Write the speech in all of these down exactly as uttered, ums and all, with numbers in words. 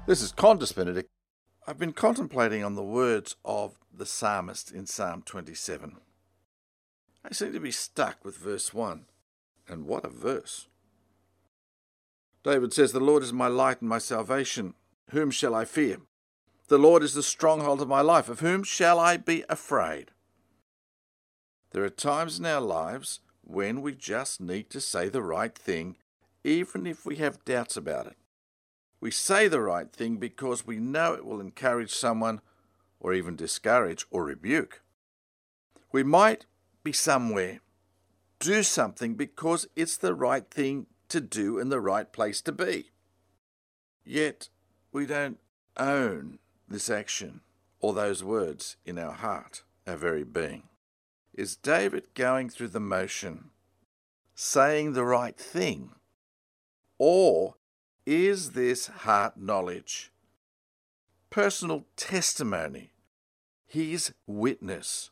This is Qantas Benedict. I've been contemplating on the words of the psalmist in Psalm twenty-seven. I seem to be stuck with verse one. And what a verse. David says, "The Lord is my light and my salvation. Whom shall I fear? The Lord is the stronghold of my life. Of whom shall I be afraid?" There are times in our lives when we just need to say the right thing, even if we have doubts about it. We say the right thing because we know it will encourage someone, or even discourage or rebuke. We might be somewhere, do something because it's the right thing to do and the right place to be. Yet we don't own this action or those words in our heart, our very being. Is David going through the motion, saying the right thing, or is this heart knowledge, personal testimony, his witness?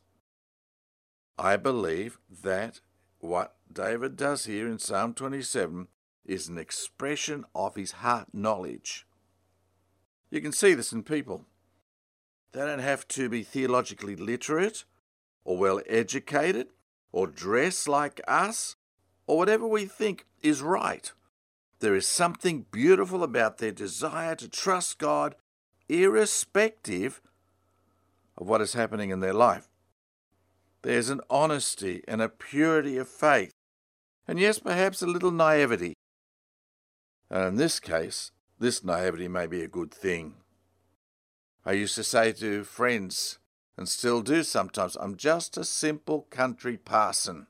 I believe that what David does here in Psalm twenty-seven is an expression of his heart knowledge. You can see this in people. They don't have to be theologically literate or well educated or dress like us or whatever we think is right. There is something beautiful about their desire to trust God irrespective of what is happening in their life. There's an honesty and a purity of faith, and yes, perhaps a little naivety. And in this case, this naivety may be a good thing. I used to say to friends, and still do sometimes, "I'm just a simple country parson."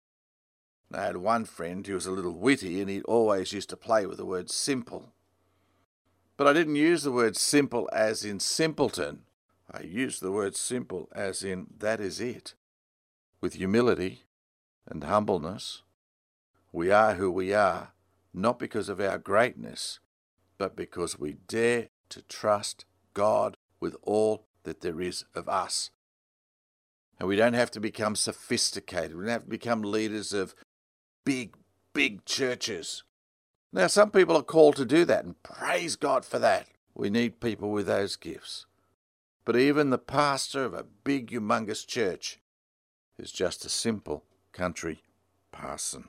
I had one friend who was a little witty, and he always used to play with the word simple. But I didn't use the word simple as in simpleton. I used the word simple as in that is it. With humility and humbleness, we are who we are, not because of our greatness, but because we dare to trust God with all that there is of us. And we don't have to become sophisticated. We don't have to become leaders of big, big churches. Now, some people are called to do that, and praise God for that. We need people with those gifts. But even the pastor of a big, humongous church is just a simple country parson.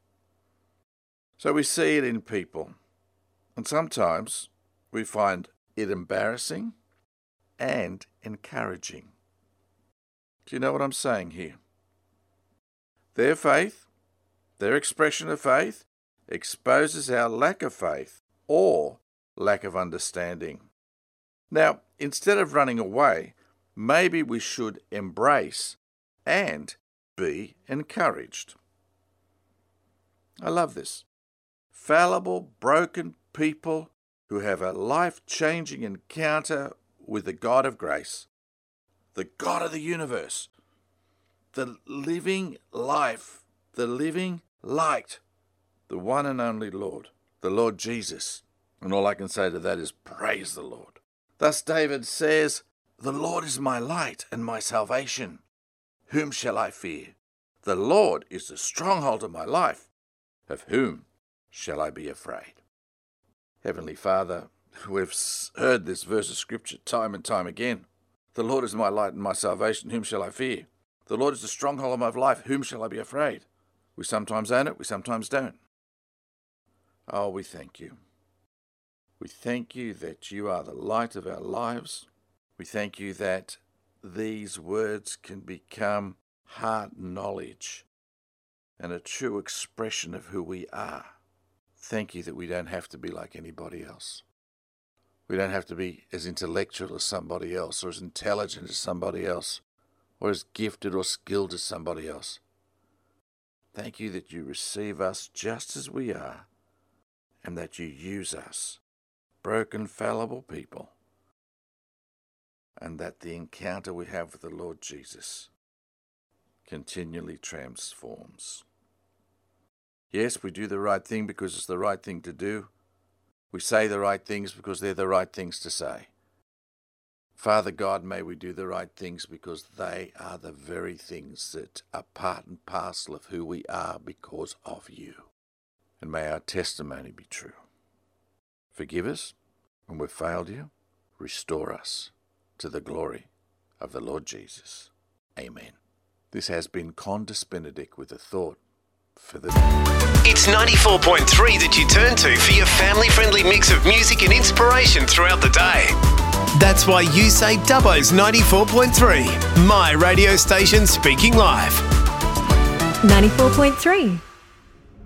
So we see it in people, and sometimes we find it embarrassing and encouraging. Do you know what I'm saying here? Their faith, their expression of faith, exposes our lack of faith or lack of understanding. Now, instead of running away, maybe we should embrace and be encouraged. I love this. Fallible, broken people who have a life-changing encounter with the God of grace, the God of the universe, the living life, the living light, the one and only Lord, the Lord Jesus. And all I can say to that is praise the Lord. Thus David says, "The Lord is my light and my salvation. Whom shall I fear? The Lord is the stronghold of my life. Of whom shall I be afraid?" Heavenly Father, we've heard this verse of Scripture time and time again. The Lord is my light and my salvation. Whom shall I fear? The Lord is the stronghold of my life. Whom shall I be afraid? We sometimes own it, we sometimes don't. Oh, we thank you. We thank you that you are the light of our lives. We thank you that these words can become heart knowledge and a true expression of who we are. Thank you that we don't have to be like anybody else. We don't have to be as intellectual as somebody else, or as intelligent as somebody else, or as gifted or skilled as somebody else. Thank you that you receive us just as we are, and that you use us, broken, fallible people, and that the encounter we have with the Lord Jesus continually transforms. Yes, we do the right thing because it's the right thing to do. We say the right things because they're the right things to say. Father God, may we do the right things because they are the very things that are part and parcel of who we are because of you. And may our testimony be true. Forgive us When we've failed you, restore us to the glory of the Lord Jesus. Amen. This has been Condis Benedict with a thought for the day. It's ninety-four point three that you turn to for your family-friendly mix of music and inspiration throughout the day. That's why you say Dubbo's ninety-four point three, my radio station speaking live. ninety-four point three.